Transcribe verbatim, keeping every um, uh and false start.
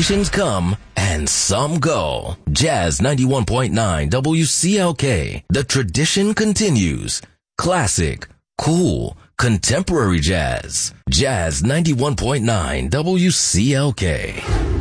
Stations come and some go. Jazz ninety-one point nine W C L K. The tradition continues. Classic, cool, contemporary jazz. Jazz ninety-one point nine W C L K.